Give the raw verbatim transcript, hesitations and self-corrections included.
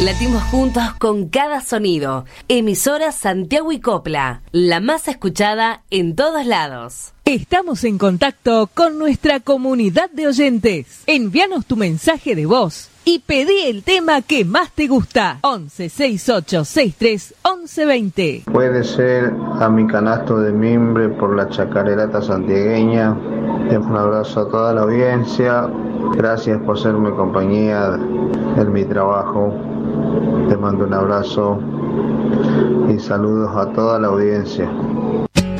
Latimos juntos con cada sonido. Emisora Santiago y Copla, la más escuchada en todos lados. Estamos en contacto con nuestra comunidad de oyentes. Envíanos tu mensaje de voz y pedí el tema que más te gusta. once sesenta y ocho sesenta y tres once veinte. Puede ser a mi canasto de mimbre por la chacarerata santiagueña. Un abrazo a toda la audiencia. Gracias por serme compañía en mi trabajo. Te mando un abrazo y saludos a toda la audiencia.